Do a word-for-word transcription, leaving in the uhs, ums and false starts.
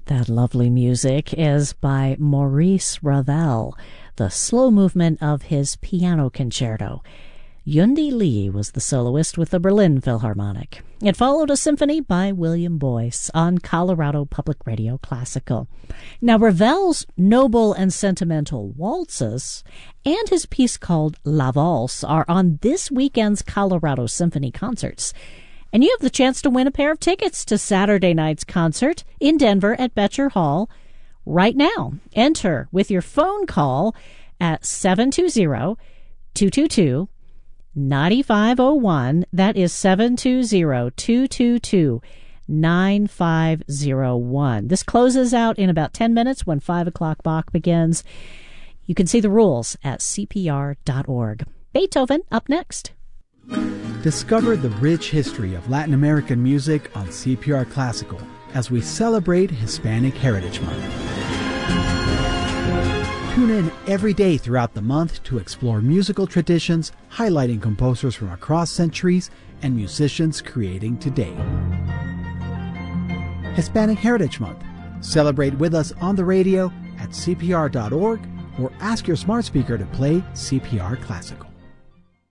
That lovely music is by Maurice Ravel, the slow movement of his piano concerto. Yundi Lee was the soloist with the Berlin Philharmonic. It followed a symphony by William Boyce on Colorado Public Radio Classical. Now, Ravel's noble and sentimental waltzes and his piece called La Valse are on this weekend's Colorado Symphony concerts. And you have the chance to win a pair of tickets to Saturday night's concert in Denver at Betcher Hall right now. Enter with your phone call at seven two zero, two two two, nine five zero one. That is seven two zero, two two two, nine five zero one. This closes out in about ten minutes when five o'clock Bach begins. You can see the rules at C P R dot org. Beethoven up next. Discover the rich history of Latin American music on C P R Classical as we celebrate Hispanic Heritage Month. Tune in every day throughout the month to explore musical traditions, highlighting composers from across centuries and musicians creating today. Hispanic Heritage Month. Celebrate with us on the radio at C P R dot org or ask your smart speaker to play C P R Classical.